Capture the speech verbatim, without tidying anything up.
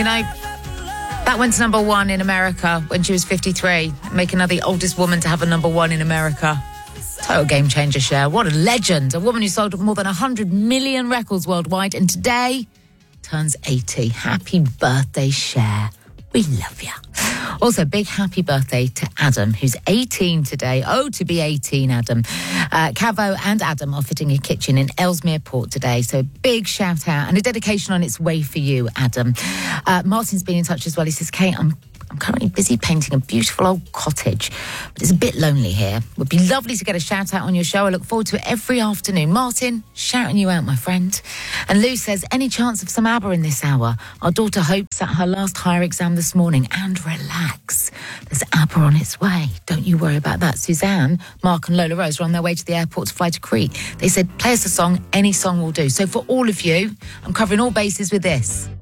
You know, that went to number one in America when she was fifty-three, making her the oldest woman to have a number one in America. Total game changer, Cher. What a legend. A woman who sold more than one hundred million records worldwide and today turns eighty. Happy birthday, Cher. We love you. Also, big happy birthday to Adam, who's eighteen today. Oh, to be eighteen, Adam. Uh, Cavo and Adam are fitting a kitchen in Ellesmere Port today. So big shout out and a dedication on its way for you, Adam. Uh, Martin's been in touch as well. He says, Kate, I'm I'm currently busy painting a beautiful old cottage, but it's a bit lonely here. Would be lovely to get a shout out on your show. I look forward to it every afternoon. Martin, shouting you out, my friend. And Lou says, any chance of some ABBA in this hour? Our daughter Hope sat her last higher exam this morning. And relax. There's ABBA on its way. Don't you worry about that. Suzanne, Mark and Lola Rose are on their way to the airport to fly to Crete. They said, play us a song. Any song will do. So for all of you, I'm covering all bases with this.